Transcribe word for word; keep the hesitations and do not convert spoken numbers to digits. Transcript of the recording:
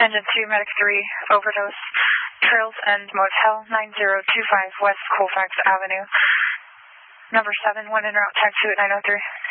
Engine two, Medic three, overdose. Trails End Motel, nine zero two five West Colfax Avenue. Number seven, one en route, taxi at nine oh three.